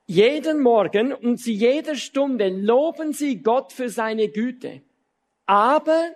Jeden Morgen und zu jeder Stunde loben sie Gott für seine Güte. Aber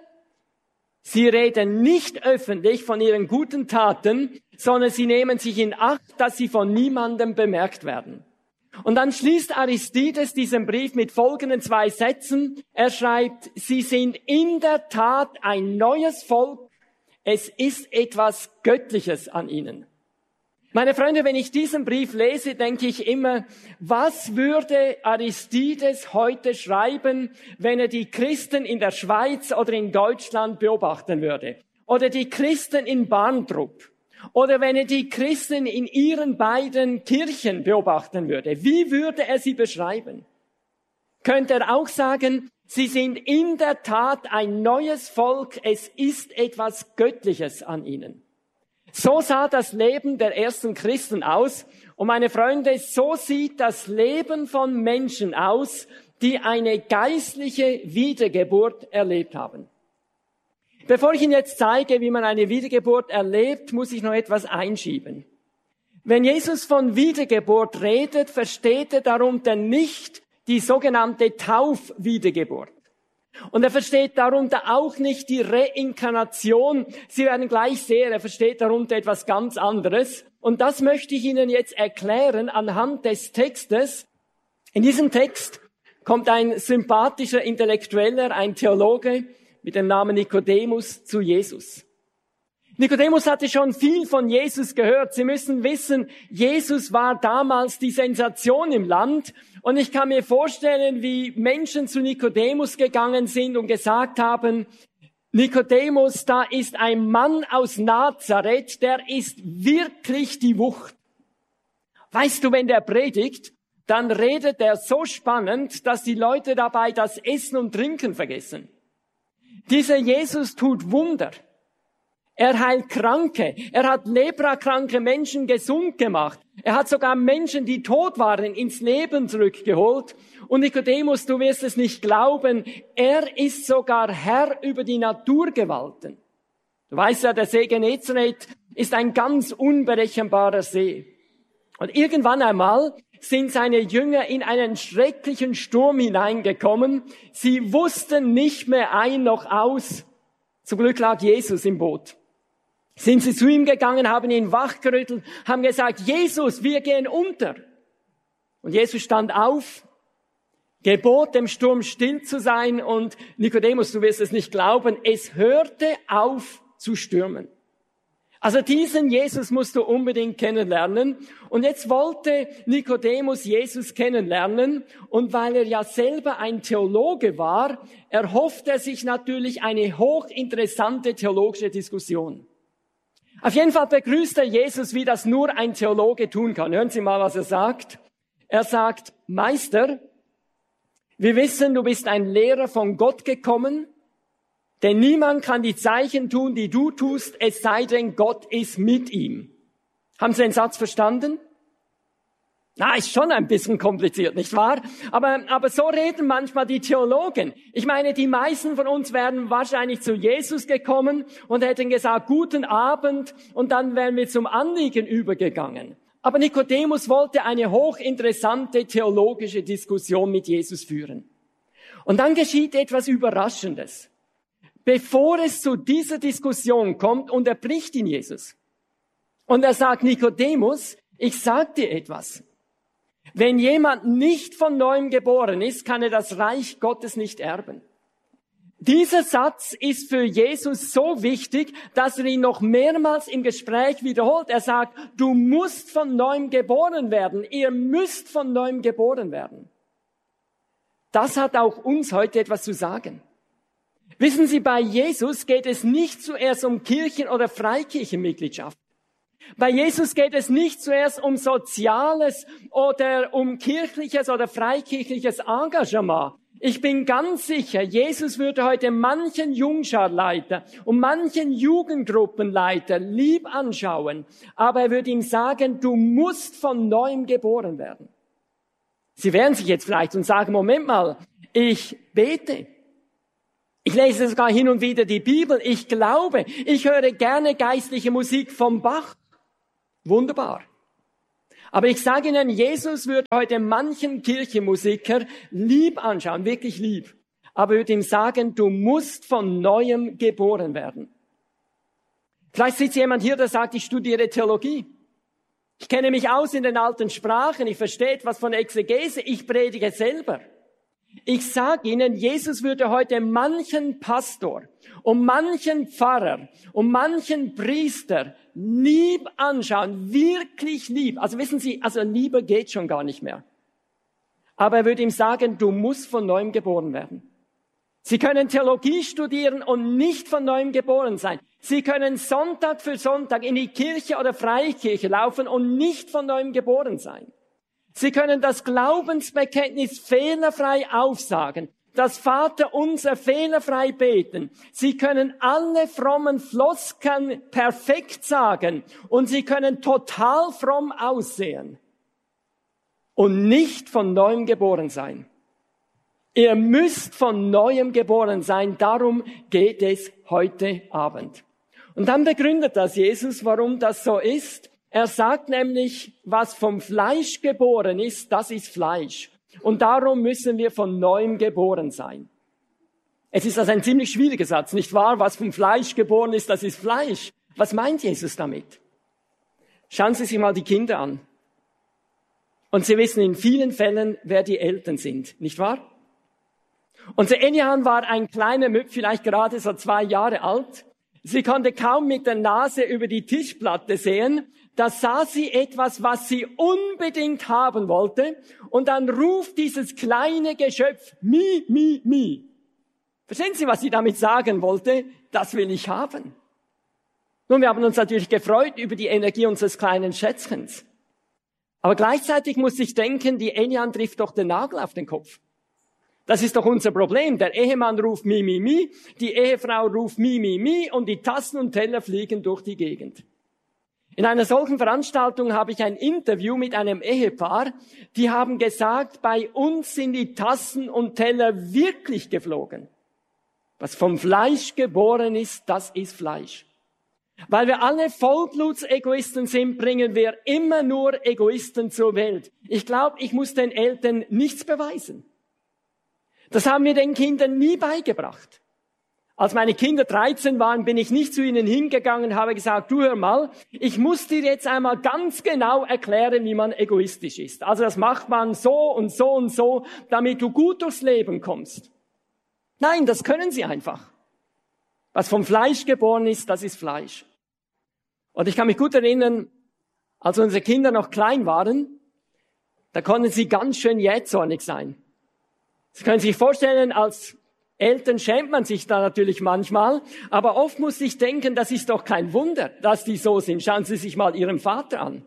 sie reden nicht öffentlich von ihren guten Taten, sondern sie nehmen sich in Acht, dass sie von niemandem bemerkt werden. Und dann schließt Aristides diesen Brief mit folgenden 2 Sätzen. Er schreibt, sie sind in der Tat ein neues Volk. Es ist etwas Göttliches an ihnen. Meine Freunde, wenn ich diesen Brief lese, denke ich immer, was würde Aristides heute schreiben, wenn er die Christen in der Schweiz oder in Deutschland beobachten würde? Oder die Christen in Barntrup? Oder wenn er die Christen in ihren beiden Kirchen beobachten würde? Wie würde er sie beschreiben? Könnte er auch sagen, sie sind in der Tat ein neues Volk, es ist etwas Göttliches an ihnen. So sah das Leben der ersten Christen aus. Und meine Freunde, so sieht das Leben von Menschen aus, die eine geistliche Wiedergeburt erlebt haben. Bevor ich Ihnen jetzt zeige, wie man eine Wiedergeburt erlebt, muss ich noch etwas einschieben. Wenn Jesus von Wiedergeburt redet, versteht er darunter nicht die sogenannte Taufwiedergeburt. Und er versteht darunter auch nicht die Reinkarnation. Sie werden gleich sehen, er versteht darunter etwas ganz anderes. Und das möchte ich Ihnen jetzt erklären anhand des Textes. In diesem Text kommt ein sympathischer Intellektueller, ein Theologe mit dem Namen Nikodemus zu Jesus. Nikodemus hatte schon viel von Jesus gehört. Sie müssen wissen, Jesus war damals die Sensation im Land. Und ich kann mir vorstellen, wie Menschen zu Nikodemus gegangen sind und gesagt haben, Nikodemus, da ist ein Mann aus Nazareth, der ist wirklich die Wucht. Weißt du, wenn der predigt, dann redet er so spannend, dass die Leute dabei das Essen und Trinken vergessen. Dieser Jesus tut Wunder. Er heilt Kranke. Er hat leprakranke Menschen gesund gemacht. Er hat sogar Menschen, die tot waren, ins Leben zurückgeholt. Und Nikodemus, du wirst es nicht glauben, er ist sogar Herr über die Naturgewalten. Du weißt ja, der See Genezareth ist ein ganz unberechenbarer See. Und irgendwann einmal sind seine Jünger in einen schrecklichen Sturm hineingekommen. Sie wussten nicht mehr ein noch aus. Zum Glück lag Jesus im Boot. Sind sie zu ihm gegangen, haben ihn wachgerüttelt, haben gesagt, Jesus, wir gehen unter. Und Jesus stand auf, gebot dem Sturm still zu sein und Nikodemus, du wirst es nicht glauben, es hörte auf zu stürmen. Also diesen Jesus musst du unbedingt kennenlernen. Und jetzt wollte Nikodemus Jesus kennenlernen. Und weil er ja selber ein Theologe war, erhofft er sich natürlich eine hochinteressante theologische Diskussion. Auf jeden Fall begrüßt er Jesus, wie das nur ein Theologe tun kann. Hören Sie mal, was er sagt. Er sagt, Meister, wir wissen, du bist ein Lehrer von Gott gekommen, denn niemand kann die Zeichen tun, die du tust, es sei denn, Gott ist mit ihm. Haben Sie den Satz verstanden? Na, ist schon ein bisschen kompliziert, nicht wahr? Aber so reden manchmal die Theologen. Ich meine, die meisten von uns wären wahrscheinlich zu Jesus gekommen und hätten gesagt, guten Abend, und dann wären wir zum Anliegen übergegangen. Aber Nikodemus wollte eine hochinteressante theologische Diskussion mit Jesus führen. Und dann geschieht etwas Überraschendes. Bevor es zu dieser Diskussion kommt, unterbricht ihn Jesus. Und er sagt, Nikodemus, ich sag dir etwas. Wenn jemand nicht von neuem geboren ist, kann er das Reich Gottes nicht erben. Dieser Satz ist für Jesus so wichtig, dass er ihn noch mehrmals im Gespräch wiederholt. Er sagt, du musst von neuem geboren werden. Ihr müsst von neuem geboren werden. Das hat auch uns heute etwas zu sagen. Wissen Sie, bei Jesus geht es nicht zuerst um Kirchen- oder Freikirchenmitgliedschaft. Bei Jesus geht es nicht zuerst um Soziales oder um kirchliches oder freikirchliches Engagement. Ich bin ganz sicher, Jesus würde heute manchen Jungscharleiter und manchen Jugendgruppenleiter lieb anschauen, aber er würde ihm sagen, du musst von neuem geboren werden. Sie wehren sich jetzt vielleicht und sagen, Moment mal, ich bete. Ich lese sogar hin und wieder die Bibel. Ich glaube, ich höre gerne geistliche Musik vom Bach. Wunderbar. Aber ich sage Ihnen, Jesus würde heute manchen Kirchenmusiker lieb anschauen, wirklich lieb. Aber würde ihm sagen, du musst von Neuem geboren werden. Vielleicht sitzt jemand hier, der sagt, ich studiere Theologie. Ich kenne mich aus in den alten Sprachen, ich verstehe etwas von Exegese, ich predige selber. Ich sage Ihnen, Jesus würde heute manchen Pastor und manchen Pfarrer und manchen Priester lieb anschauen, wirklich lieb. Also wissen Sie, also Liebe geht schon gar nicht mehr. Aber er würde ihm sagen, du musst von Neuem geboren werden. Sie können Theologie studieren und nicht von Neuem geboren sein. Sie können Sonntag für Sonntag in die Kirche oder Freikirche laufen und nicht von Neuem geboren sein. Sie können das Glaubensbekenntnis fehlerfrei aufsagen, das Vaterunser fehlerfrei beten. Sie können alle frommen Floskeln perfekt sagen und Sie können total fromm aussehen und nicht von Neuem geboren sein. Ihr müsst von Neuem geboren sein, darum geht es heute Abend. Und dann begründet das Jesus, warum das so ist. Er sagt nämlich, was vom Fleisch geboren ist, das ist Fleisch. Und darum müssen wir von Neuem geboren sein. Es ist also ein ziemlich schwieriger Satz, nicht wahr? Was vom Fleisch geboren ist, das ist Fleisch. Was meint Jesus damit? Schauen Sie sich mal die Kinder an. Und Sie wissen in vielen Fällen, wer die Eltern sind, nicht wahr? Unser Enian war ein kleiner Mück, vielleicht gerade so 2 Jahre alt. Sie konnte kaum mit der Nase über die Tischplatte sehen. Da sah sie etwas, was sie unbedingt haben wollte. Und dann ruft dieses kleine Geschöpf, mi, mi, mi. Verstehen Sie, was sie damit sagen wollte? Das will ich haben. Nun, wir haben uns natürlich gefreut über die Energie unseres kleinen Schätzchens. Aber gleichzeitig muss ich denken, die Enian trifft doch den Nagel auf den Kopf. Das ist doch unser Problem. Der Ehemann ruft mi, mi, mi, die Ehefrau ruft mi, mi, mi und die Tassen und Teller fliegen durch die Gegend. In einer solchen Veranstaltung habe ich ein Interview mit einem Ehepaar, die haben gesagt, bei uns sind die Tassen und Teller wirklich geflogen. Was vom Fleisch geboren ist, das ist Fleisch. Weil wir alle Vollblutsegoisten sind, bringen wir immer nur Egoisten zur Welt. Ich glaube, ich muss den Eltern nichts beweisen. Das haben wir den Kindern nie beigebracht. Als meine Kinder 13 waren, bin ich nicht zu ihnen hingegangen und habe gesagt, du hör mal, ich muss dir jetzt einmal ganz genau erklären, wie man egoistisch ist. Also das macht man so und so und so, damit du gut durchs Leben kommst. Nein, das können sie einfach. Was vom Fleisch geboren ist, das ist Fleisch. Und ich kann mich gut erinnern, als unsere Kinder noch klein waren, da konnten sie ganz schön jähzornig sein. Sie können sich vorstellen, als Eltern schämt man sich da natürlich manchmal, aber oft muss ich denken, das ist doch kein Wunder, dass die so sind. Schauen Sie sich mal Ihren Vater an.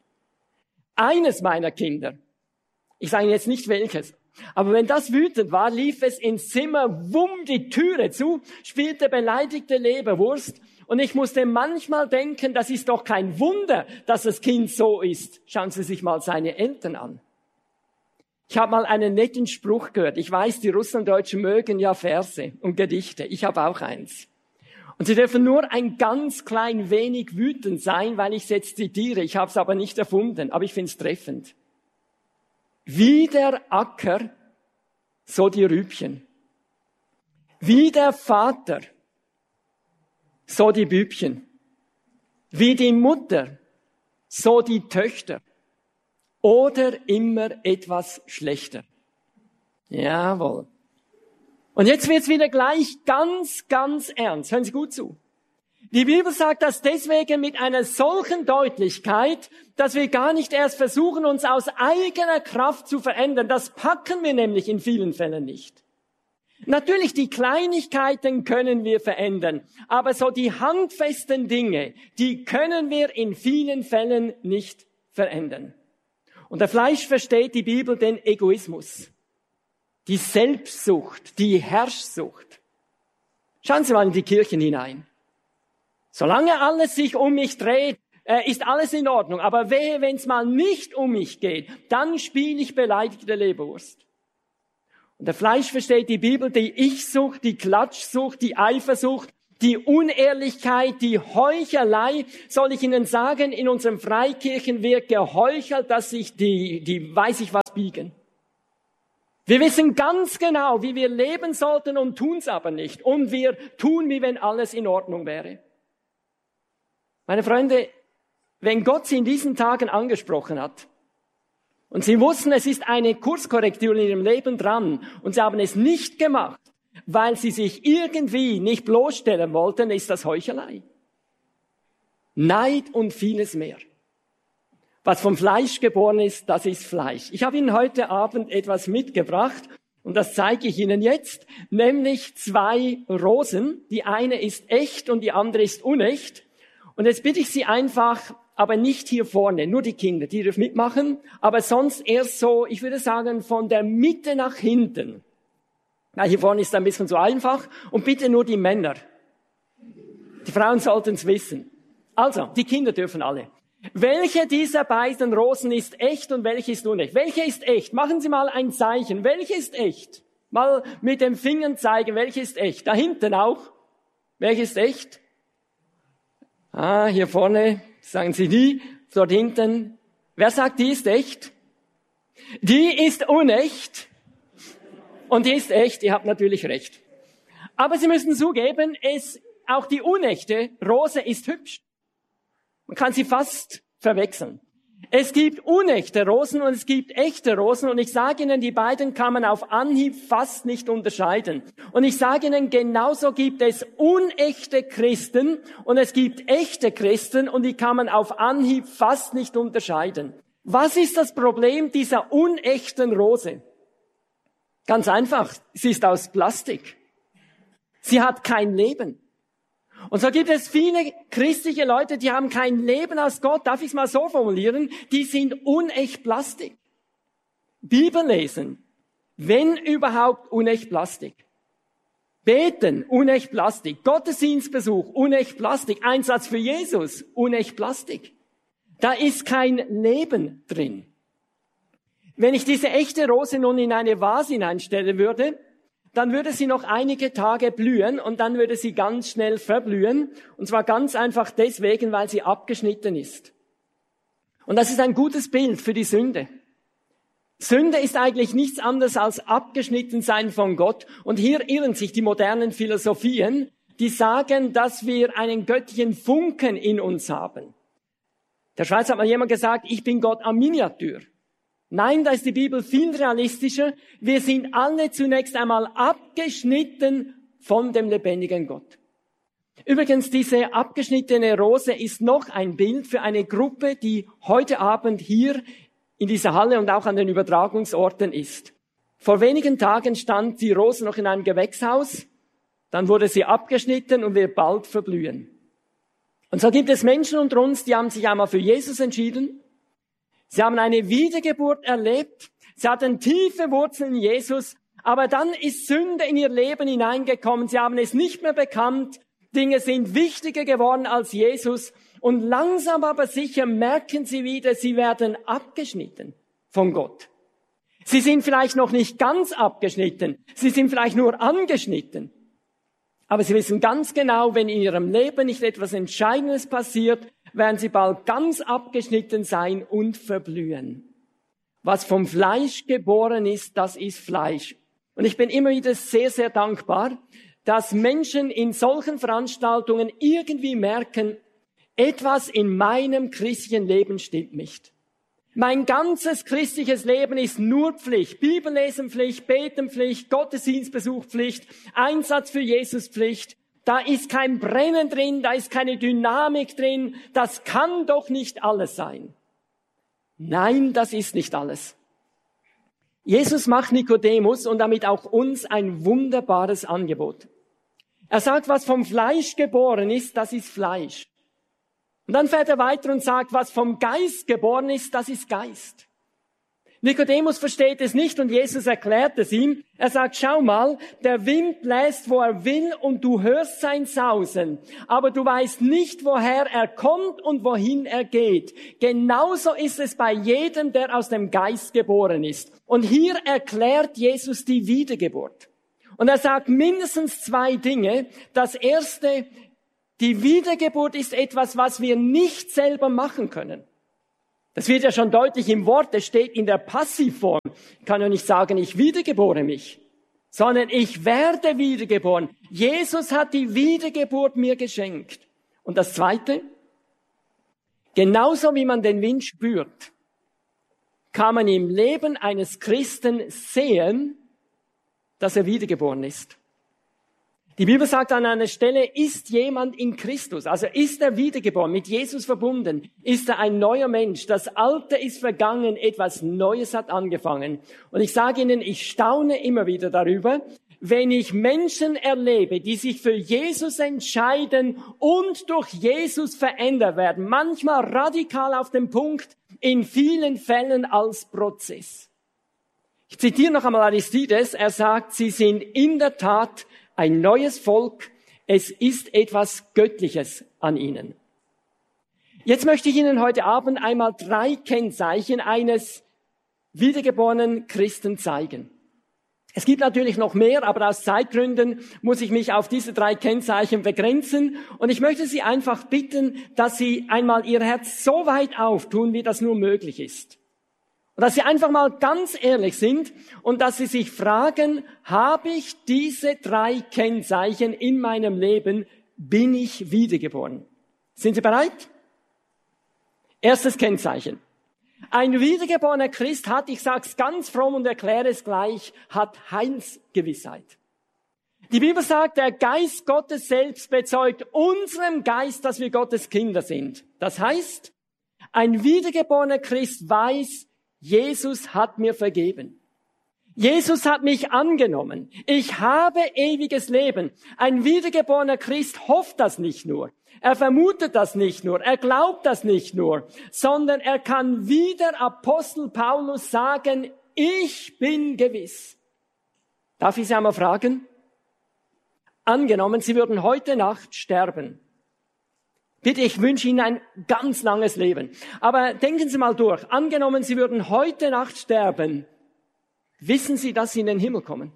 Eines meiner Kinder, ich sage Ihnen jetzt nicht welches, aber wenn das wütend war, lief es ins Zimmer, wumm die Türe zu, spielte beleidigte Leberwurst und ich musste manchmal denken, das ist doch kein Wunder, dass das Kind so ist. Schauen Sie sich mal seine Eltern an. Ich habe mal einen netten Spruch gehört. Ich weiß, die Russlanddeutschen mögen ja Verse und Gedichte. Ich habe auch eins. Und sie dürfen nur ein ganz klein wenig wütend sein, weil ich es jetzt zitiere. Ich habe es aber nicht erfunden, aber ich finde es treffend. Wie der Acker, so die Rübchen. Wie der Vater, so die Bübchen. Wie die Mutter, so die Töchter. Oder immer etwas schlechter. Jawohl. Und jetzt wird's wieder gleich ganz, ganz ernst. Hören Sie gut zu. Die Bibel sagt das deswegen mit einer solchen Deutlichkeit, dass wir gar nicht erst versuchen, uns aus eigener Kraft zu verändern. Das packen wir nämlich in vielen Fällen nicht. Natürlich, die Kleinigkeiten können wir verändern, aber so die handfesten Dinge, die können wir in vielen Fällen nicht verändern. Unter Fleisch versteht die Bibel den Egoismus, die Selbstsucht, die Herrschsucht. Schauen Sie mal in die Kirchen hinein. Solange alles sich um mich dreht, ist alles in Ordnung. Aber wehe, wenn es mal nicht um mich geht, dann spiele ich beleidigte Leberwurst. Unter Fleisch versteht die Bibel die Ich-Sucht, die Klatschsucht, die Eifersucht die Unehrlichkeit, die Heuchelei. Soll ich Ihnen sagen, in unserem Freikirchen wird geheuchelt, dass sich die weiß ich was biegen. Wir wissen ganz genau, wie wir leben sollten und tun es aber nicht. Und wir tun, wie wenn alles in Ordnung wäre. Meine Freunde, wenn Gott Sie in diesen Tagen angesprochen hat und Sie wussten, es ist eine Kurskorrektur in Ihrem Leben dran und Sie haben es nicht gemacht, weil Sie sich irgendwie nicht bloßstellen wollten, ist das Heuchelei. Neid und vieles mehr. Was vom Fleisch geboren ist, das ist Fleisch. Ich habe Ihnen heute Abend etwas mitgebracht und das zeige ich Ihnen jetzt, nämlich 2 Rosen. Die eine ist echt und die andere ist unecht. Und jetzt bitte ich Sie einfach, aber nicht hier vorne, nur die Kinder, die dürfen mitmachen, aber sonst erst so, ich würde sagen, von der Mitte nach hinten. Na, hier vorne ist ein bisschen so einfach und bitte nur die Männer. Die Frauen sollten es wissen. Also, die Kinder dürfen alle. Welche dieser beiden Rosen ist echt und welche ist unecht? Welche ist echt? Machen Sie mal ein Zeichen. Welche ist echt? Mal mit dem Finger zeigen, welche ist echt? Da hinten auch. Welche ist echt? Hier vorne sagen Sie die. Dort hinten. Wer sagt, die ist echt? Die ist unecht. Und die ist echt. Ihr habt natürlich recht. Aber Sie müssen zugeben, auch die unechte Rose ist hübsch. Man kann sie fast verwechseln. Es gibt unechte Rosen und es gibt echte Rosen und ich sage Ihnen, die beiden kann man auf Anhieb fast nicht unterscheiden. Und ich sage Ihnen, genauso gibt es unechte Christen und es gibt echte Christen und die kann man auf Anhieb fast nicht unterscheiden. Was ist das Problem dieser unechten Rose? Ganz einfach, sie ist aus Plastik. Sie hat kein Leben. Und so gibt es viele christliche Leute, die haben kein Leben aus Gott, darf ich es mal so formulieren, die sind unecht Plastik. Bibel lesen, wenn überhaupt unecht Plastik. Beten, unecht Plastik. Gottesdienstbesuch, unecht Plastik. Einsatz für Jesus, unecht Plastik. Da ist kein Leben drin. Wenn ich diese echte Rose nun in eine Vase hineinstellen würde, dann würde sie noch einige Tage blühen und dann würde sie ganz schnell verblühen. Und zwar ganz einfach deswegen, weil sie abgeschnitten ist. Und das ist ein gutes Bild für die Sünde. Sünde ist eigentlich nichts anderes als abgeschnitten sein von Gott. Und hier irren sich die modernen Philosophien, die sagen, dass wir einen göttlichen Funken in uns haben. Der Schweiz hat mal jemand gesagt, ich bin Gott am Miniatur. Nein, da ist die Bibel viel realistischer. Wir sind alle zunächst einmal abgeschnitten von dem lebendigen Gott. Übrigens, diese abgeschnittene Rose ist noch ein Bild für eine Gruppe, die heute Abend hier in dieser Halle und auch an den Übertragungsorten ist. Vor wenigen Tagen stand die Rose noch in einem Gewächshaus, dann wurde sie abgeschnitten und wird bald verblühen. Und so gibt es Menschen unter uns, die haben sich einmal für Jesus entschieden. Sie haben eine Wiedergeburt erlebt. Sie hatten tiefe Wurzeln in Jesus. Aber dann ist Sünde in ihr Leben hineingekommen. Sie haben es nicht mehr bekannt. Dinge sind wichtiger geworden als Jesus. Und langsam aber sicher merken sie wieder, sie werden abgeschnitten von Gott. Sie sind vielleicht noch nicht ganz abgeschnitten. Sie sind vielleicht nur angeschnitten. Aber sie wissen ganz genau, wenn in ihrem Leben nicht etwas Entscheidendes passiert, werden sie bald ganz abgeschnitten sein und verblühen. Was vom Fleisch geboren ist, das ist Fleisch. Und ich bin immer wieder sehr, sehr dankbar, dass Menschen in solchen Veranstaltungen irgendwie merken, etwas in meinem christlichen Leben stimmt nicht. Mein ganzes christliches Leben ist nur Pflicht. Bibellesenpflicht, Betenpflicht, Gottesdienstbesuchpflicht, Einsatz für Jesuspflicht. Da ist kein Brennen drin, da ist keine Dynamik drin. Das kann doch nicht alles sein. Nein, das ist nicht alles. Jesus macht Nikodemus und damit auch uns ein wunderbares Angebot. Er sagt, was vom Fleisch geboren ist, das ist Fleisch. Und dann fährt er weiter und sagt, was vom Geist geboren ist, das ist Geist. Nikodemus versteht es nicht und Jesus erklärt es ihm. Er sagt, schau mal, der Wind bläst, wo er will und du hörst sein Sausen, aber du weißt nicht, woher er kommt und wohin er geht. Genauso ist es bei jedem, der aus dem Geist geboren ist. Und hier erklärt Jesus die Wiedergeburt. Und er sagt mindestens 2 Dinge. Das erste, die Wiedergeburt ist etwas, was wir nicht selber machen können. Das wird ja schon deutlich im Wort, es steht in der Passivform. Ich kann ja nicht sagen, ich wiedergebore mich, sondern ich werde wiedergeboren. Jesus hat die Wiedergeburt mir geschenkt. Und das zweite, genauso wie man den Wind spürt, kann man im Leben eines Christen sehen, dass er wiedergeboren ist. Die Bibel sagt an einer Stelle, ist jemand in Christus, also ist er wiedergeboren, mit Jesus verbunden, ist er ein neuer Mensch. Das Alte ist vergangen, etwas Neues hat angefangen. Und ich sage Ihnen, ich staune immer wieder darüber, wenn ich Menschen erlebe, die sich für Jesus entscheiden und durch Jesus verändert werden. Manchmal radikal auf den Punkt, in vielen Fällen als Prozess. Ich zitiere noch einmal Aristides, er sagt, sie sind in der Tat ein neues Volk, es ist etwas Göttliches an ihnen. Jetzt möchte ich Ihnen heute Abend einmal 3 Kennzeichen eines wiedergeborenen Christen zeigen. Es gibt natürlich noch mehr, aber aus Zeitgründen muss ich mich auf diese 3 Kennzeichen begrenzen. Und ich möchte Sie einfach bitten, dass Sie einmal Ihr Herz so weit auftun, wie das nur möglich ist. Und dass Sie einfach mal ganz ehrlich sind und dass Sie sich fragen, habe ich diese 3 Kennzeichen in meinem Leben, bin ich wiedergeboren? Sind Sie bereit? Erstes Kennzeichen. Ein wiedergeborener Christ hat, ich sage es ganz fromm und erkläre es gleich, hat Heilsgewissheit. Die Bibel sagt, der Geist Gottes selbst bezeugt unserem Geist, dass wir Gottes Kinder sind. Das heißt, ein wiedergeborener Christ weiß, Jesus hat mir vergeben. Jesus hat mich angenommen. Ich habe ewiges Leben. Ein wiedergeborener Christ hofft das nicht nur. Er vermutet das nicht nur. Er glaubt das nicht nur. Sondern er kann wie der Apostel Paulus sagen, ich bin gewiss. Darf ich Sie einmal fragen? Angenommen, Sie würden heute Nacht sterben. Bitte, ich wünsche Ihnen ein ganz langes Leben. Aber denken Sie mal durch. Angenommen, Sie würden heute Nacht sterben. Wissen Sie, dass Sie in den Himmel kommen?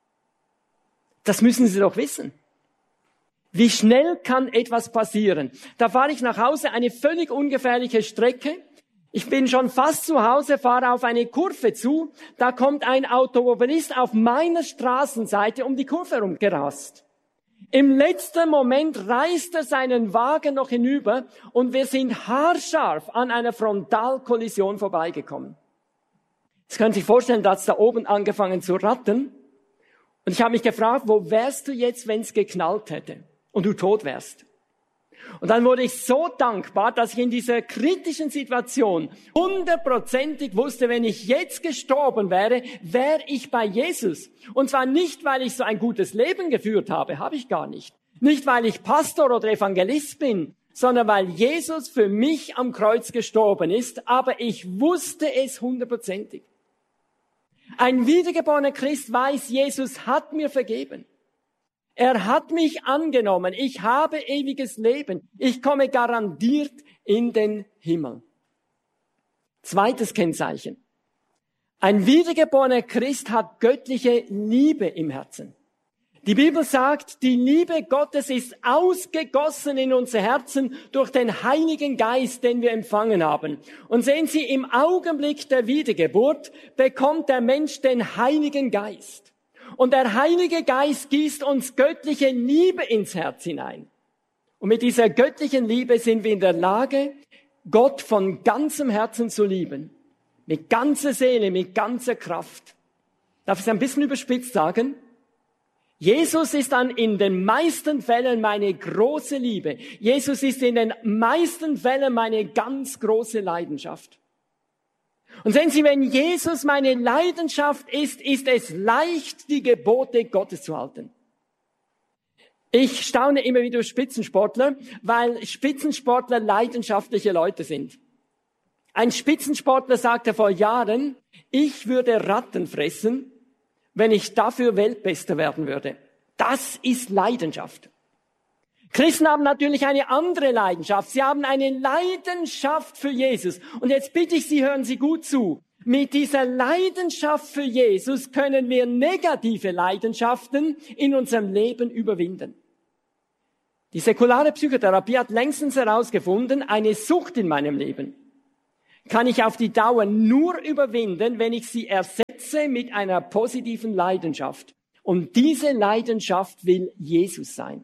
Das müssen Sie doch wissen. Wie schnell kann etwas passieren? Da fahre ich nach Hause, eine völlig ungefährliche Strecke. Ich bin schon fast zu Hause, fahre auf eine Kurve zu. Da kommt ein Automobilist auf meiner Straßenseite um die Kurve herumgerast. Im letzten Moment reißt er seinen Wagen noch hinüber und wir sind haarscharf an einer Frontalkollision vorbeigekommen. Jetzt können Sie sich vorstellen, da hat's da oben angefangen zu rattern. Und ich habe mich gefragt, wo wärst du jetzt, wenn es geknallt hätte und du tot wärst? Und dann wurde ich so dankbar, dass ich in dieser kritischen Situation 100%ig wusste, wenn ich jetzt gestorben wäre, wäre ich bei Jesus. Und zwar nicht, weil ich so ein gutes Leben geführt habe ich gar nicht. Nicht, weil ich Pastor oder Evangelist bin, sondern weil Jesus für mich am Kreuz gestorben ist, aber ich wusste es 100%ig. Ein wiedergeborener Christ weiß, Jesus hat mir vergeben. Er hat mich angenommen. Ich habe ewiges Leben. Ich komme garantiert in den Himmel. Zweites Kennzeichen. Ein wiedergeborener Christ hat göttliche Liebe im Herzen. Die Bibel sagt, die Liebe Gottes ist ausgegossen in unser Herzen durch den Heiligen Geist, den wir empfangen haben. Und sehen Sie, im Augenblick der Wiedergeburt bekommt der Mensch den Heiligen Geist. Und der Heilige Geist gießt uns göttliche Liebe ins Herz hinein. Und mit dieser göttlichen Liebe sind wir in der Lage, Gott von ganzem Herzen zu lieben. Mit ganzer Seele, mit ganzer Kraft. Darf ich es ein bisschen überspitzt sagen? Jesus ist dann in den meisten Fällen meine große Liebe. Jesus ist in den meisten Fällen meine ganz große Leidenschaft. Und sehen Sie, wenn Jesus meine Leidenschaft ist, ist es leicht, die Gebote Gottes zu halten. Ich staune immer wieder über Spitzensportler, weil Spitzensportler leidenschaftliche Leute sind. Ein Spitzensportler sagte vor Jahren, ich würde Ratten fressen, wenn ich dafür Weltbester werden würde. Das ist Leidenschaft. Christen haben natürlich eine andere Leidenschaft. Sie haben eine Leidenschaft für Jesus. Und jetzt bitte ich Sie, hören Sie gut zu. Mit dieser Leidenschaft für Jesus können wir negative Leidenschaften in unserem Leben überwinden. Die säkulare Psychotherapie hat längstens herausgefunden, eine Sucht in meinem Leben kann ich auf die Dauer nur überwinden, wenn ich sie ersetze mit einer positiven Leidenschaft. Und diese Leidenschaft will Jesus sein.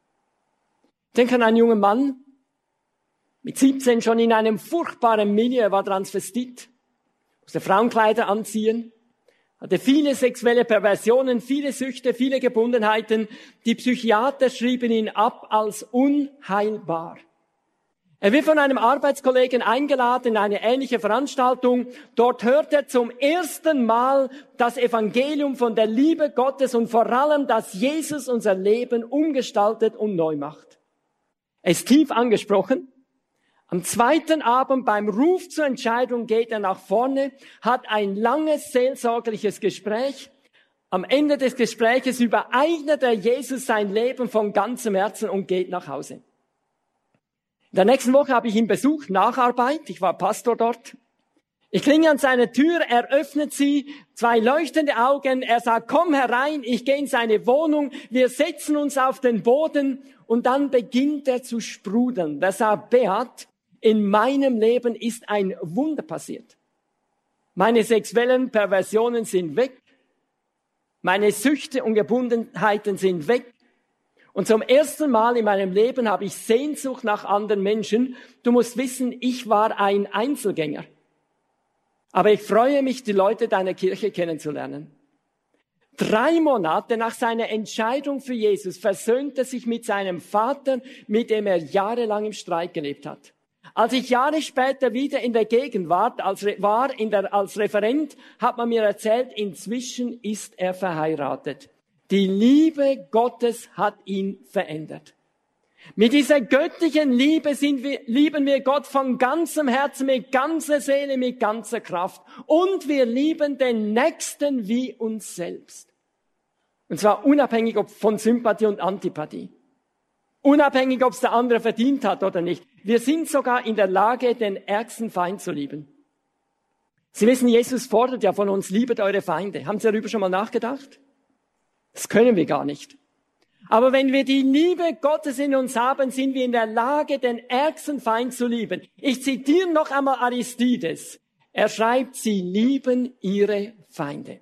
Denk an einen jungen Mann, mit 17 schon in einem furchtbaren Milieu, er war Transvestit, musste Frauenkleider anziehen, hatte viele sexuelle Perversionen, viele Süchte, viele Gebundenheiten. Die Psychiater schrieben ihn ab als unheilbar. Er wird von einem Arbeitskollegen eingeladen in eine ähnliche Veranstaltung. Dort hört er zum ersten Mal das Evangelium von der Liebe Gottes und vor allem, dass Jesus unser Leben umgestaltet und neu macht. Er ist tief angesprochen. Am zweiten Abend beim Ruf zur Entscheidung geht er nach vorne, hat ein langes seelsorgerliches Gespräch. Am Ende des Gespräches übereignet er Jesus sein Leben von ganzem Herzen und geht nach Hause. In der nächsten Woche habe ich ihn besucht, Nacharbeit. Ich war Pastor dort. Ich klinge an seine Tür, er öffnet sie, 2 leuchtende Augen. Er sagt, komm herein, ich gehe in seine Wohnung. Wir setzen uns auf den Boden und dann beginnt er zu sprudeln. Er sagt, Beat, in meinem Leben ist ein Wunder passiert. Meine sexuellen Perversionen sind weg. Meine Süchte und Gebundenheiten sind weg. Und zum ersten Mal in meinem Leben habe ich Sehnsucht nach anderen Menschen. Du musst wissen, ich war ein Einzelgänger. Aber ich freue mich, die Leute deiner Kirche kennenzulernen. 3 Monate nach seiner Entscheidung für Jesus versöhnt er sich mit seinem Vater, mit dem er jahrelang im Streit gelebt hat. Als ich Jahre später wieder in der Gegenwart als Referent, hat man mir erzählt, inzwischen ist er verheiratet. Die Liebe Gottes hat ihn verändert. Mit dieser göttlichen Liebe lieben wir Gott von ganzem Herzen, mit ganzer Seele, mit ganzer Kraft. Und wir lieben den Nächsten wie uns selbst. Und zwar unabhängig von Sympathie und Antipathie. Unabhängig, ob es der andere verdient hat oder nicht. Wir sind sogar in der Lage, den ärgsten Feind zu lieben. Sie wissen, Jesus fordert ja von uns, liebet eure Feinde. Haben Sie darüber schon mal nachgedacht? Das können wir gar nicht. Aber wenn wir die Liebe Gottes in uns haben, sind wir in der Lage, den ärgsten Feind zu lieben. Ich zitiere noch einmal Aristides. Er schreibt, sie lieben ihre Feinde.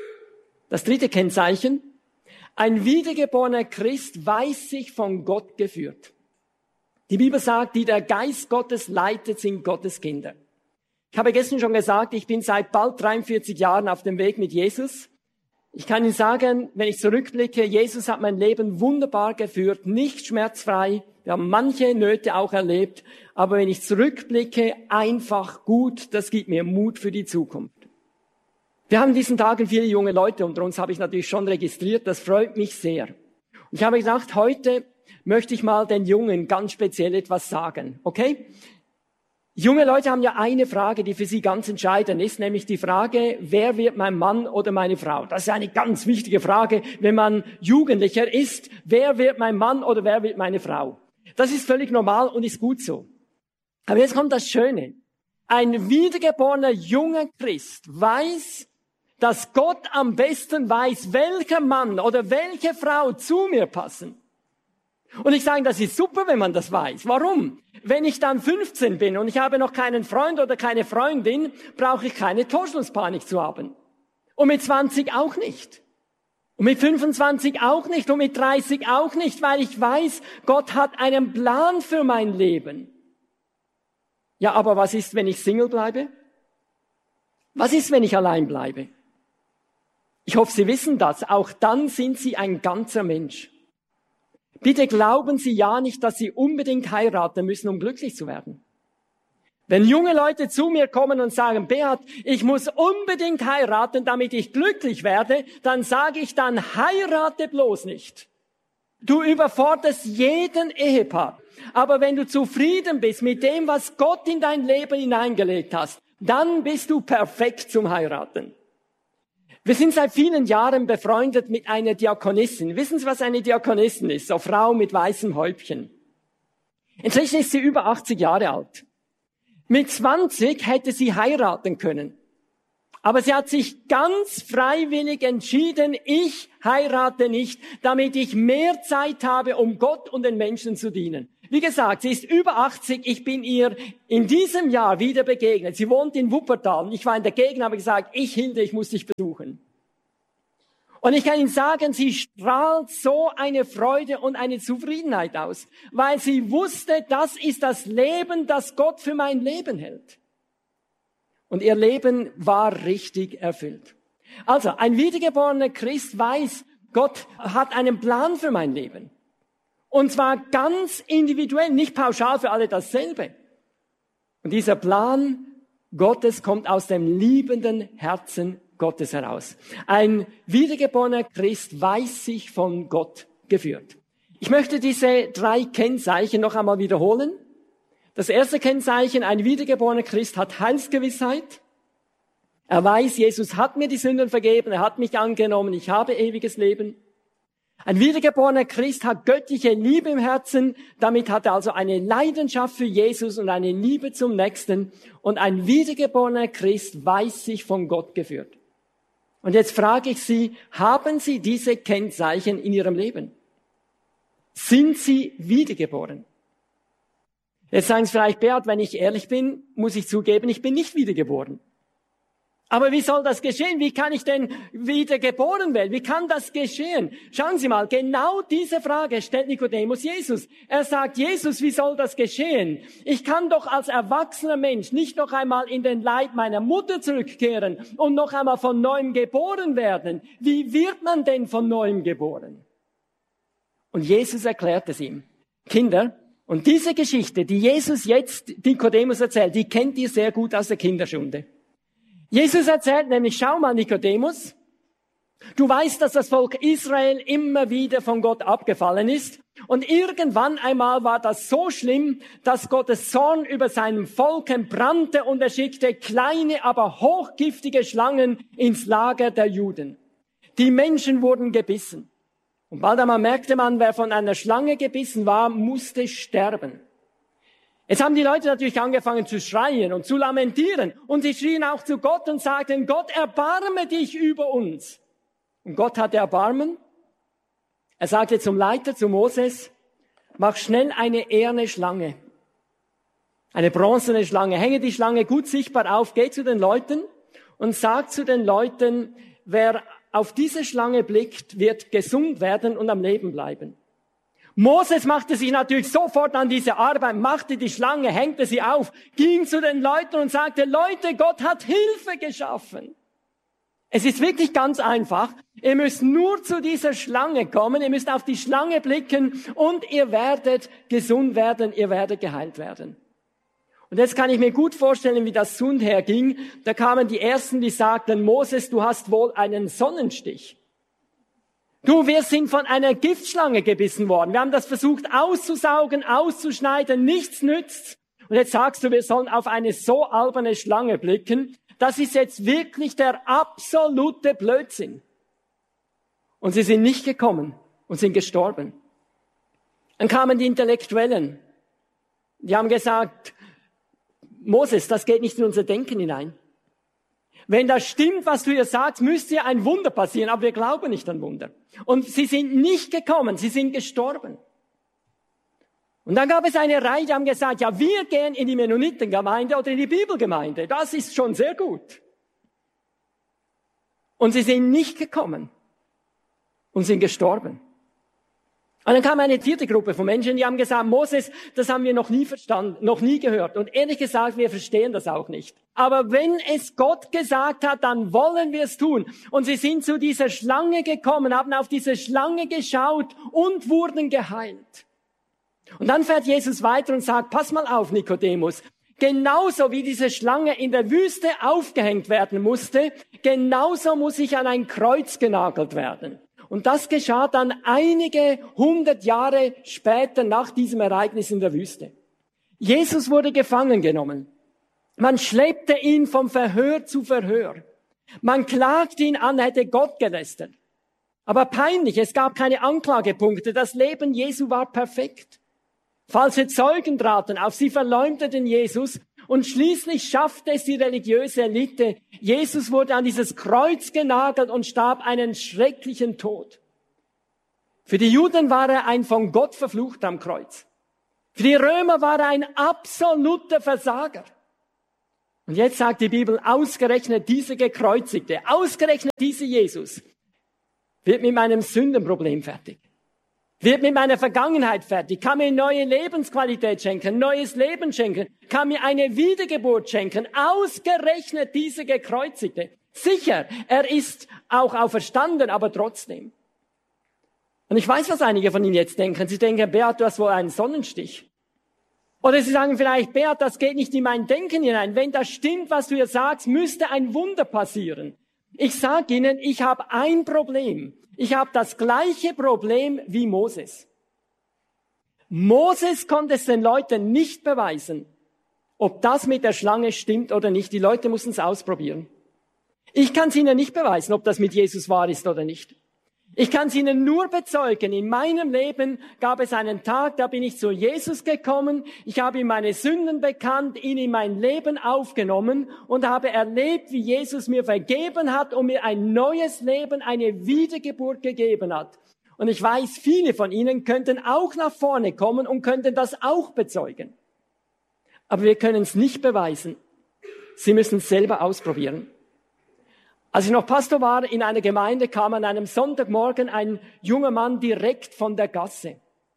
Das 3. Kennzeichen. Ein wiedergeborener Christ weiß sich von Gott geführt. Die Bibel sagt, die der Geist Gottes leitet, sind Gottes Kinder. Ich habe gestern schon gesagt, ich bin seit bald 43 Jahren auf dem Weg mit Jesus. Ich kann Ihnen sagen, wenn ich zurückblicke, Jesus hat mein Leben wunderbar geführt, nicht schmerzfrei. Wir haben manche Nöte auch erlebt, aber wenn ich zurückblicke, einfach gut, das gibt mir Mut für die Zukunft. Wir haben in diesen Tagen viele junge Leute unter uns, habe ich natürlich schon registriert, das freut mich sehr. Und ich habe gedacht, heute möchte ich mal den Jungen ganz speziell etwas sagen, okay? Junge Leute haben ja eine Frage, die für sie ganz entscheidend ist, nämlich die Frage, wer wird mein Mann oder meine Frau? Das ist eine ganz wichtige Frage, wenn man Jugendlicher ist. Wer wird mein Mann oder wer wird meine Frau? Das ist völlig normal und ist gut so. Aber jetzt kommt das Schöne. Ein wiedergeborener junger Christ weiß, dass Gott am besten weiß, welcher Mann oder welche Frau zu mir passen. Und ich sage, das ist super, wenn man das weiß. Warum? Wenn ich dann 15 bin und ich habe noch keinen Freund oder keine Freundin, brauche ich keine Torschlusspanik zu haben. Und mit 20 auch nicht. Und mit 25 auch nicht. Und mit 30 auch nicht, weil ich weiß, Gott hat einen Plan für mein Leben. Ja, aber was ist, wenn ich Single bleibe? Was ist, wenn ich allein bleibe? Ich hoffe, Sie wissen das. Auch dann sind Sie ein ganzer Mensch. Bitte glauben Sie ja nicht, dass Sie unbedingt heiraten müssen, um glücklich zu werden. Wenn junge Leute zu mir kommen und sagen, Beat, ich muss unbedingt heiraten, damit ich glücklich werde, dann sage ich, dann heirate bloß nicht. Du überforderst jeden Ehepaar. Aber wenn du zufrieden bist mit dem, was Gott in dein Leben hineingelegt hast, dann bist du perfekt zum Heiraten. Wir sind seit vielen Jahren befreundet mit einer Diakonissin. Wissen Sie, was eine Diakonissin ist? So Frau mit weißem Häubchen. Inzwischen ist sie über 80 Jahre alt. Mit 20 hätte sie heiraten können. Aber sie hat sich ganz freiwillig entschieden, ich heirate nicht, damit ich mehr Zeit habe, um Gott und den Menschen zu dienen. Wie gesagt, sie ist über 80, ich bin ihr in diesem Jahr wieder begegnet. Sie wohnt in Wuppertal. Ich war in der Gegend, habe gesagt, Hilde, ich muss dich besuchen. Und ich kann Ihnen sagen, sie strahlt so eine Freude und eine Zufriedenheit aus, weil sie wusste, das ist das Leben, das Gott für mein Leben hält. Und ihr Leben war richtig erfüllt. Also, ein wiedergeborener Christ weiß, Gott hat einen Plan für mein Leben. Und zwar ganz individuell, nicht pauschal für alle dasselbe. Und dieser Plan Gottes kommt aus dem liebenden Herzen Gottes heraus. Ein wiedergeborener Christ weiß sich von Gott geführt. Ich möchte diese 3 Kennzeichen noch einmal wiederholen. Das erste Kennzeichen, ein wiedergeborener Christ hat Heilsgewissheit. Er weiß, Jesus hat mir die Sünden vergeben, er hat mich angenommen, ich habe ewiges Leben. Ein wiedergeborener Christ hat göttliche Liebe im Herzen, damit hat er also eine Leidenschaft für Jesus und eine Liebe zum Nächsten. Und ein wiedergeborener Christ weiß sich von Gott geführt. Und jetzt frage ich Sie, haben Sie diese Kennzeichen in Ihrem Leben? Sind Sie wiedergeboren? Jetzt sagen Sie vielleicht, Beat, wenn ich ehrlich bin, muss ich zugeben, ich bin nicht wiedergeboren. Aber wie soll das geschehen? Wie kann ich denn wiedergeboren werden? Wie kann das geschehen? Schauen Sie mal, genau diese Frage stellt Nikodemus Jesus. Er sagt, Jesus, wie soll das geschehen? Ich kann doch als erwachsener Mensch nicht noch einmal in den Leib meiner Mutter zurückkehren und noch einmal von Neuem geboren werden. Wie wird man denn von Neuem geboren? Und Jesus erklärt es ihm. Kinder, und diese Geschichte, die Jesus jetzt Nikodemus erzählt, die kennt ihr sehr gut aus der Kinderstunde. Jesus erzählt nämlich, schau mal Nikodemus, du weißt, dass das Volk Israel immer wieder von Gott abgefallen ist. Und irgendwann einmal war das so schlimm, dass Gottes Zorn über seinem Volk entbrannte und er schickte kleine, aber hochgiftige Schlangen ins Lager der Juden. Die Menschen wurden gebissen. Und bald einmal merkte man, wer von einer Schlange gebissen war, musste sterben. Jetzt haben die Leute natürlich angefangen zu schreien und zu lamentieren. Und sie schrien auch zu Gott und sagten, Gott, erbarme dich über uns. Und Gott hatte Erbarmen. Er sagte zum Leiter, zu Moses, mach schnell eine eherne Schlange. Eine bronzene Schlange. Hänge die Schlange gut sichtbar auf, geh zu den Leuten und sag zu den Leuten, wer auf diese Schlange blickt, wird gesund werden und am Leben bleiben. Moses machte sich natürlich sofort an diese Arbeit, machte die Schlange, hängte sie auf, ging zu den Leuten und sagte, Leute, Gott hat Hilfe geschaffen. Es ist wirklich ganz einfach. Ihr müsst nur zu dieser Schlange kommen, ihr müsst auf die Schlange blicken und ihr werdet gesund werden, ihr werdet geheilt werden. Und jetzt kann ich mir gut vorstellen, wie das Sund herging. Da kamen die Ersten, die sagten, Moses, du hast wohl einen Sonnenstich. Du, wir sind von einer Giftschlange gebissen worden. Wir haben das versucht auszusaugen, auszuschneiden, nichts nützt. Und jetzt sagst du, wir sollen auf eine so alberne Schlange blicken. Das ist jetzt wirklich der absolute Blödsinn. Und sie sind nicht gekommen und sind gestorben. Dann kamen die Intellektuellen. Die haben gesagt, Moses, das geht nicht in unser Denken hinein. Wenn das stimmt, was du hier sagst, müsste ja ein Wunder passieren, aber wir glauben nicht an Wunder. Und sie sind nicht gekommen, sie sind gestorben. Und dann gab es eine Reihe, die haben gesagt, ja, wir gehen in die Mennonitengemeinde oder in die Bibelgemeinde. Das ist schon sehr gut. Und sie sind nicht gekommen und sind gestorben. Und dann kam eine 4. Gruppe von Menschen, die haben gesagt, Moses, das haben wir noch nie verstanden, noch nie gehört. Und ehrlich gesagt, wir verstehen das auch nicht. Aber wenn es Gott gesagt hat, dann wollen wir es tun. Und sie sind zu dieser Schlange gekommen, haben auf diese Schlange geschaut und wurden geheilt. Und dann fährt Jesus weiter und sagt, pass mal auf, Nikodemus. Genauso wie diese Schlange in der Wüste aufgehängt werden musste, genauso muss ich an ein Kreuz genagelt werden. Und das geschah dann einige 100 Jahre später nach diesem Ereignis in der Wüste. Jesus wurde gefangen genommen. Man schleppte ihn vom Verhör zu Verhör. Man klagte ihn an, er hätte Gott gelästert. Aber peinlich, es gab keine Anklagepunkte. Das Leben Jesu war perfekt. Falsche Zeugen traten auf, sie verleumdeten Jesus. Und schließlich schaffte es die religiöse Elite. Jesus wurde an dieses Kreuz genagelt und starb einen schrecklichen Tod. Für die Juden war er ein von Gott verfluchter am Kreuz. Für die Römer war er ein absoluter Versager. Und jetzt sagt die Bibel, ausgerechnet dieser Gekreuzigte, ausgerechnet dieser Jesus, wird mit meinem Sündenproblem fertig. Wird mit meiner Vergangenheit fertig, kann mir neue Lebensqualität schenken, neues Leben schenken, kann mir eine Wiedergeburt schenken. Ausgerechnet dieser Gekreuzigte. Sicher, er ist auch auferstanden, aber trotzdem. Und ich weiß, was einige von Ihnen jetzt denken. Sie denken, Beat, du hast wohl einen Sonnenstich. Oder sie sagen vielleicht, Beat, das geht nicht in mein Denken hinein. Wenn das stimmt, was du hier sagst, müsste ein Wunder passieren. Ich sage Ihnen, ich habe ein Problem. Ich habe das gleiche Problem wie Moses. Moses konnte es den Leuten nicht beweisen, ob das mit der Schlange stimmt oder nicht. Die Leute mussten es ausprobieren. Ich kann es Ihnen nicht beweisen, ob das mit Jesus wahr ist oder nicht. Ich kann es Ihnen nur bezeugen. In meinem Leben gab es einen Tag, da bin ich zu Jesus gekommen. Ich habe ihm meine Sünden bekannt, ihn in mein Leben aufgenommen und habe erlebt, wie Jesus mir vergeben hat und mir ein neues Leben, eine Wiedergeburt gegeben hat. Und ich weiß, viele von Ihnen könnten auch nach vorne kommen und könnten das auch bezeugen. Aber wir können es nicht beweisen. Sie müssen es selber ausprobieren. Als ich noch Pastor war in einer Gemeinde, kam an einem Sonntagmorgen ein junger Mann direkt von der Gasse.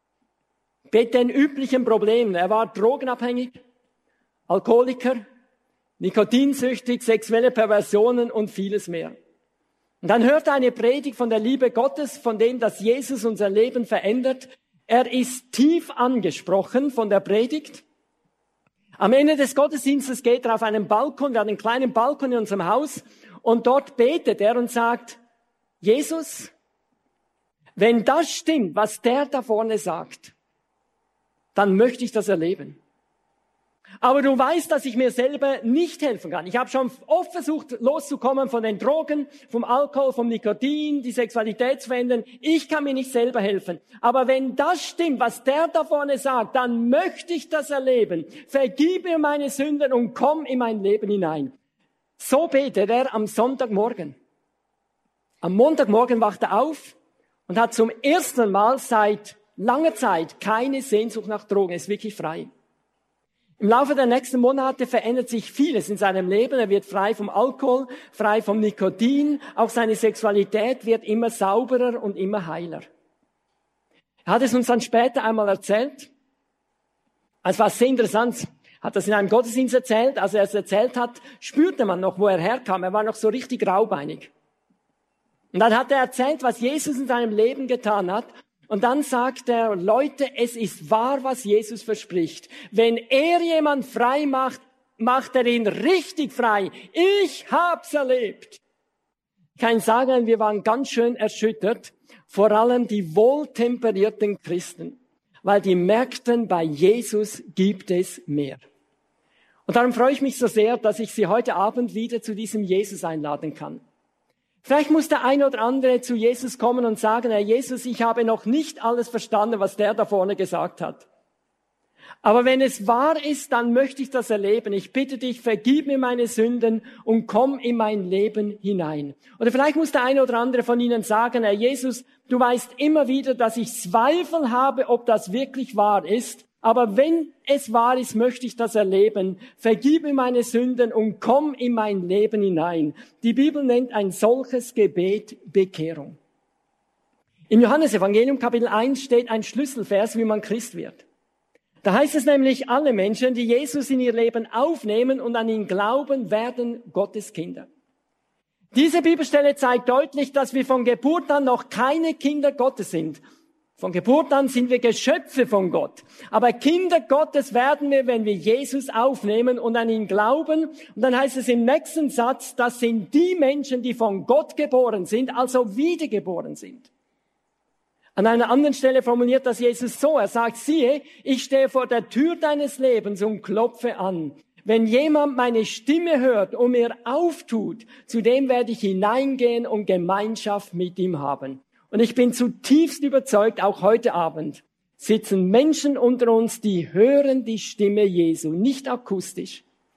Mit den üblichen Problemen. Er war drogenabhängig, Alkoholiker, nikotinsüchtig, sexuelle Perversionen und vieles mehr. Und dann hörte er eine Predigt von der Liebe Gottes, von dem, dass Jesus unser Leben verändert. Er ist tief angesprochen von der Predigt. Am Ende des Gottesdienstes geht er auf einen Balkon, wir haben einen kleinen Balkon in unserem Haus, und dort betet er und sagt, Jesus, wenn das stimmt, was der da vorne sagt, dann möchte ich das erleben. Aber du weißt, dass ich mir selber nicht helfen kann. Ich habe schon oft versucht, loszukommen von den Drogen, vom Alkohol, vom Nikotin, die Sexualität zu verändern. Ich kann mir nicht selber helfen. Aber wenn das stimmt, was der da vorne sagt, dann möchte ich das erleben. Vergib mir meine Sünden und komm in mein Leben hinein. So betet er am Sonntagmorgen. Am Montagmorgen wacht er auf und hat zum ersten Mal seit langer Zeit keine Sehnsucht nach Drogen. Er ist wirklich frei. Im Laufe der nächsten Monate verändert sich vieles in seinem Leben. Er wird frei vom Alkohol, frei vom Nikotin. Auch seine Sexualität wird immer sauberer und immer heiler. Er hat es uns dann später einmal erzählt. Es war sehr interessant. Hat das in einem Gottesdienst erzählt. Als er es erzählt hat, spürte man noch, wo er herkam. Er war noch so richtig raubeinig. Und dann hat er erzählt, was Jesus in seinem Leben getan hat. Und dann sagt er, Leute, es ist wahr, was Jesus verspricht. Wenn er jemand frei macht, macht er ihn richtig frei. Ich hab's erlebt. Ich kann sagen, wir waren ganz schön erschüttert. Vor allem die wohltemperierten Christen. Weil die merkten, bei Jesus gibt es mehr. Und darum freue ich mich so sehr, dass ich Sie heute Abend wieder zu diesem Jesus einladen kann. Vielleicht muss der eine oder andere zu Jesus kommen und sagen, Herr Jesus, ich habe noch nicht alles verstanden, was der da vorne gesagt hat. Aber wenn es wahr ist, dann möchte ich das erleben. Ich bitte dich, vergib mir meine Sünden und komm in mein Leben hinein. Oder vielleicht muss der eine oder andere von Ihnen sagen, Herr Jesus, du weißt immer wieder, dass ich Zweifel habe, ob das wirklich wahr ist. Aber wenn es wahr ist, möchte ich das erleben. Vergib mir meine Sünden und komm in mein Leben hinein. Die Bibel nennt ein solches Gebet Bekehrung. Im Johannesevangelium Kapitel 1 steht ein Schlüsselvers, wie man Christ wird. Da heißt es nämlich, alle Menschen, die Jesus in ihr Leben aufnehmen und an ihn glauben, werden Gottes Kinder. Diese Bibelstelle zeigt deutlich, dass wir von Geburt an noch keine Kinder Gottes sind. Von Geburt an sind wir Geschöpfe von Gott. Aber Kinder Gottes werden wir, wenn wir Jesus aufnehmen und an ihn glauben. Und dann heißt es im nächsten Satz, das sind die Menschen, die von Gott geboren sind, also wiedergeboren sind. An einer anderen Stelle formuliert das Jesus so. Er sagt, siehe, ich stehe vor der Tür deines Lebens und klopfe an. Wenn jemand meine Stimme hört und mir auftut, zu dem werde ich hineingehen und Gemeinschaft mit ihm haben. Und ich bin zutiefst überzeugt, auch heute Abend sitzen Menschen unter uns, die hören die Stimme Jesu, nicht akustisch,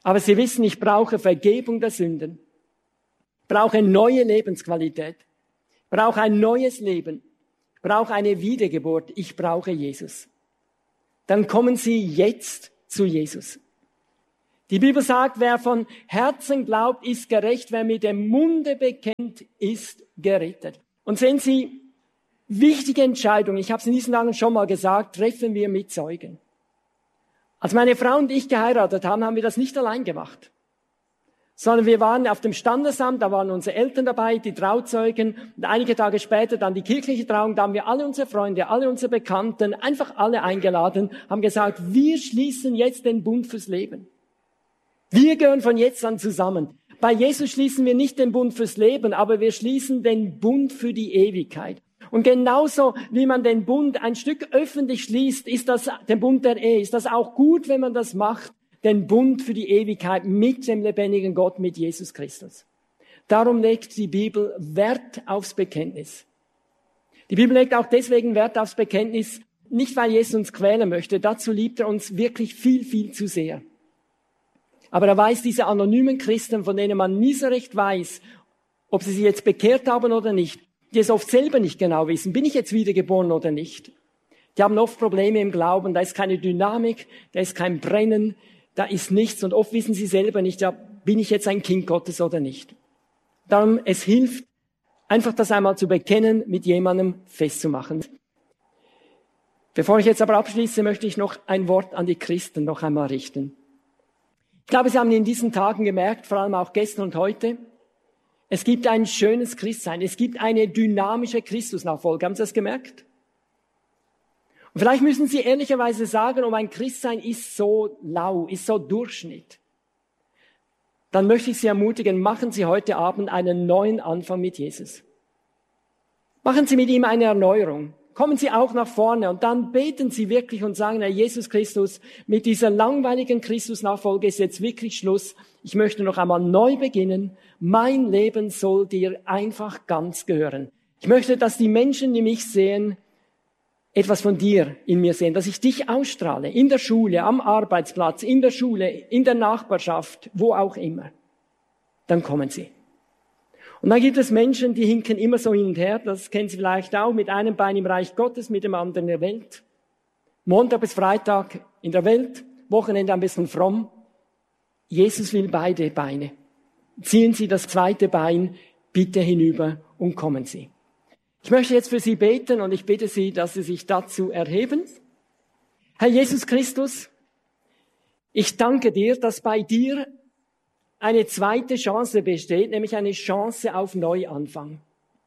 Aber sie wissen, ich brauche Vergebung der Sünden. Ich brauche neue Lebensqualität. Ich brauche ein neues Leben. Ich brauche eine Wiedergeburt. Ich brauche Jesus. Dann kommen sie jetzt zu Jesus. Die Bibel sagt, wer von Herzen glaubt, ist gerecht. Wer mit dem Munde bekennt, ist gerettet. Und sehen Sie, wichtige Entscheidung, ich habe es in diesen Tagen schon mal gesagt, treffen wir mit Zeugen. Als meine Frau und ich geheiratet haben, haben wir das nicht allein gemacht. Sondern wir waren auf dem Standesamt, da waren unsere Eltern dabei, die Trauzeugen, und einige Tage später dann die kirchliche Trauung, da haben wir alle unsere Freunde, alle unsere Bekannten, einfach alle eingeladen, haben gesagt, wir schließen jetzt den Bund fürs Leben. Wir gehören von jetzt an zusammen. Bei Jesus schließen wir nicht den Bund fürs Leben, aber wir schließen den Bund für die Ewigkeit. Und genauso wie man den Bund ein Stück öffentlich schließt, ist das der Bund der Ehe, ist das auch gut, wenn man das macht, den Bund für die Ewigkeit mit dem lebendigen Gott, mit Jesus Christus. Darum legt die Bibel Wert aufs Bekenntnis. Die Bibel legt auch deswegen Wert aufs Bekenntnis, nicht weil Jesus uns quälen möchte, dazu liebt er uns wirklich viel, viel zu sehr. Aber er weiß, diese anonymen Christen, von denen man nie so recht weiß, ob sie sich jetzt bekehrt haben oder nicht, die es oft selber nicht genau wissen, bin ich jetzt wiedergeboren oder nicht? Die haben oft Probleme im Glauben, da ist keine Dynamik, da ist kein Brennen, da ist nichts und oft wissen sie selber nicht, ja, bin ich jetzt ein Kind Gottes oder nicht? Darum, es hilft, einfach das einmal zu bekennen, mit jemandem festzumachen. Bevor ich jetzt aber abschließe, möchte ich noch ein Wort an die Christen noch einmal richten. Ich glaube, Sie haben in diesen Tagen gemerkt, vor allem auch gestern und heute, es gibt ein schönes Christsein, es gibt eine dynamische Christusnachfolge. Haben Sie das gemerkt? Und vielleicht müssen Sie ehrlicherweise sagen, ein Christsein ist so lau, ist so Durchschnitt. Dann möchte ich Sie ermutigen, machen Sie heute Abend einen neuen Anfang mit Jesus. Machen Sie mit ihm eine Erneuerung. Kommen Sie auch nach vorne und dann beten Sie wirklich und sagen, Herr Jesus Christus, mit dieser langweiligen Christusnachfolge ist jetzt wirklich Schluss. Ich möchte noch einmal neu beginnen. Mein Leben soll dir einfach ganz gehören. Ich möchte, dass die Menschen, die mich sehen, etwas von dir in mir sehen, dass ich dich ausstrahle, in der Schule, am Arbeitsplatz, in der Schule, in der Nachbarschaft, wo auch immer. Dann kommen Sie. Und dann gibt es Menschen, die hinken immer so hin und her, das kennen Sie vielleicht auch, mit einem Bein im Reich Gottes, mit dem anderen in der Welt. Montag bis Freitag in der Welt, Wochenende ein bisschen fromm. Jesus will beide Beine. Ziehen Sie das zweite Bein bitte hinüber und kommen Sie. Ich möchte jetzt für Sie beten und ich bitte Sie, dass Sie sich dazu erheben. Herr Jesus Christus, ich danke dir, dass bei dir eine zweite Chance besteht, nämlich eine Chance auf Neuanfang.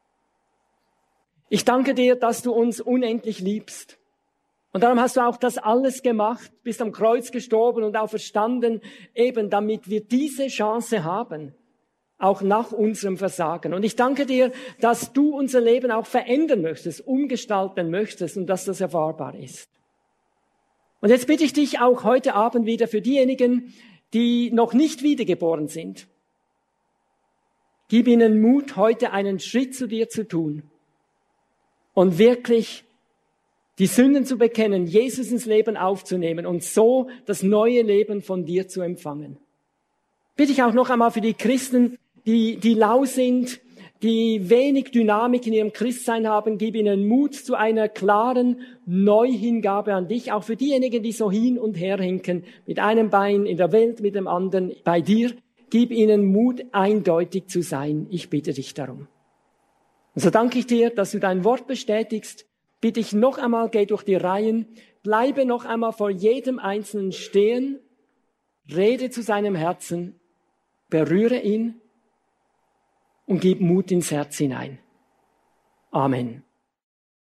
Ich danke dir, dass du uns unendlich liebst. Und darum hast du auch das alles gemacht, bist am Kreuz gestorben und auferstanden, eben damit wir diese Chance haben, auch nach unserem Versagen. Und ich danke dir, dass du unser Leben auch verändern möchtest, umgestalten möchtest und dass das erfahrbar ist. Und jetzt bitte ich dich auch heute Abend wieder für diejenigen, die noch nicht wiedergeboren sind. Gib ihnen Mut, heute einen Schritt zu dir zu tun und wirklich die Sünden zu bekennen, Jesus ins Leben aufzunehmen und so das neue Leben von dir zu empfangen. Bitte ich auch noch einmal für die Christen, die lau sind, die wenig Dynamik in ihrem Christsein haben, gib ihnen Mut zu einer klaren Neuhingabe an dich. Auch für diejenigen, die so hin und her hinken, mit einem Bein in der Welt, mit dem anderen bei dir. Gib ihnen Mut, eindeutig zu sein. Ich bitte dich darum. Und so danke ich dir, dass du dein Wort bestätigst. Bitte ich noch einmal, geh durch die Reihen. Bleibe noch einmal vor jedem Einzelnen stehen. Rede zu seinem Herzen. Berühre ihn. Und gib Mut ins Herz hinein. Amen.